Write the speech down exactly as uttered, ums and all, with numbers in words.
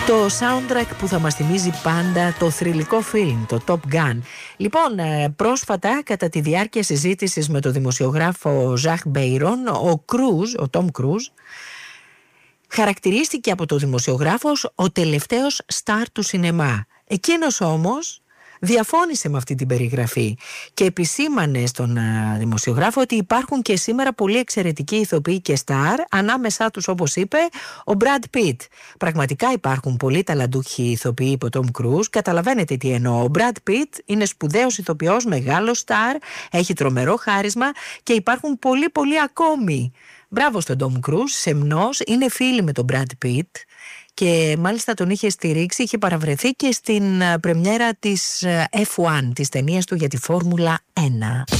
Το soundtrack που θα μας θυμίζει πάντα το θρυλικό φιλμ, το Top Gun. Λοιπόν, πρόσφατα κατά τη διάρκεια συζήτησης με τον δημοσιογράφο Ζαχ Μπέιρον, ο Κρούζ, ο Τόμ Κρούζ, χαρακτηρίστηκε από τον δημοσιογράφο ο τελευταίος στάρ του σινεμά. Εκείνος όμως διαφώνησε με αυτή την περιγραφή και επισήμανε στον α, δημοσιογράφο ότι υπάρχουν και σήμερα πολύ εξαιρετικοί ηθοποιοί και στάρ, ανάμεσά τους, όπως είπε, ο Μπραντ Πιτ. Πραγματικά υπάρχουν πολύ ταλαντούχοι ηθοποιοί υπό Τόμ Κρούζ. Καταλαβαίνετε τι εννοώ. Ο Μπραντ Πιτ είναι σπουδαίος ηθοποιός, μεγάλος στάρ, έχει τρομερό χάρισμα και υπάρχουν πολύ πολύ ακόμη. Μπράβο στον Τόμ Κρούζ, σεμνός, είναι φίλοι με τον Μπραντ Πιτ και μάλιστα τον είχε στηρίξει, είχε παραβρεθεί και στην πρεμιέρα της εφ ουάν, της ταινίας του για τη Φόρμουλα ένα.